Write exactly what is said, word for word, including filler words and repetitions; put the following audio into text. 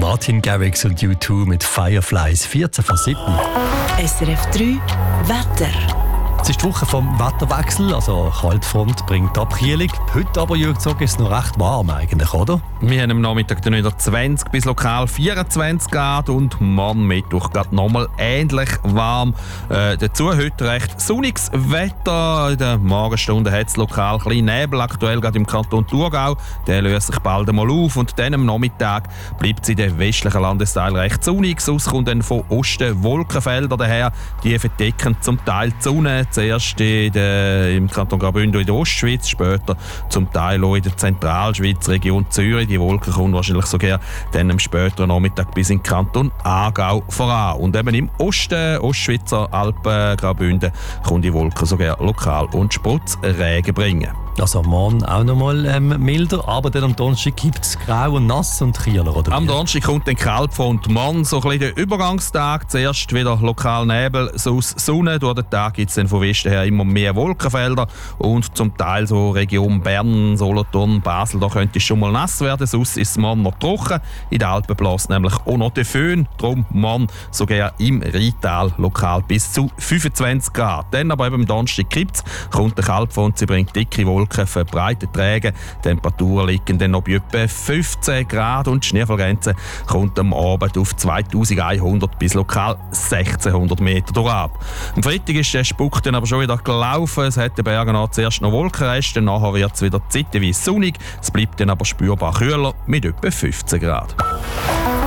Martin Garrix und U zwei mit Fireflies, vierzehn vor sieben. S R F drei Wetter. Es ist die Woche vom Wetterwechsel, also Kaltfront bringt Abkühlung. Heute aber, Jürg, ist es noch recht warm eigentlich, oder? Wir haben am Nachmittag dann wieder zwanzig bis lokal vierundzwanzig Grad und morgen Mittwoch geht nochmal ähnlich warm. Äh, dazu heute recht sonniges Wetter. In der Morgenstunde hat es lokal ein bisschen Nebel, aktuell gerade im Kanton Thurgau. Der löst sich bald einmal auf und dann am Nachmittag bleibt es in den westlichen Landesteilen recht sonnig. Sonst kommt dann von Osten Wolkenfelder daher. Die verdecken zum Teil die Sonne. Zuerst in der, im Kanton Graubünden in der Ostschweiz, später zum Teil auch in der Zentralschweiz, Region Zürich. Die Wolken kommen wahrscheinlich sogar dann am späteren Nachmittag bis in den Kanton Aargau voran. Und eben im Osten, Ostschweizer Alpen, Graubünden, kommen die Wolken sogar lokal und Sprotzregen bringen. Also morgen auch noch mal ähm, milder, aber dann am Donnerstag gibt es grau und nass und Kieler, oder? Am Donnerstag kommt dann Kaltfront morgen, so ein bisschen der Übergangstag. Zuerst wieder lokal Nebel, sonst Sonne. Durch den Tag gibt es dann von Westen her immer mehr Wolkenfelder und zum Teil so Region Bern, Solothurn, Basel, da könnte es schon mal nass werden. Sonst ist es morgen noch trocken. In den Alpen bläst nämlich auch noch der Föhn. Darum morgen sogar im Rheintal lokal bis zu fünfundzwanzig Grad. Dann aber eben am Donnerstag kippt es, kommt der Kaltfront, sie bringt dicke Wolken, verbreitet Träge. Die Temperaturen liegen dann noch bei etwa fünfzehn Grad und die Schneefallgrenze kommt am Abend auf zweitausendeinhundert bis lokal sechzehnhundert Meter durch ab. Am Freitag ist der Spuck dann aber schon wieder gelaufen. Es hat den Bergen an zuerst noch Wolkenreste, nachher wird es wieder zeitweise sonnig. Es bleibt dann aber spürbar kühler mit etwa fünfzehn Grad.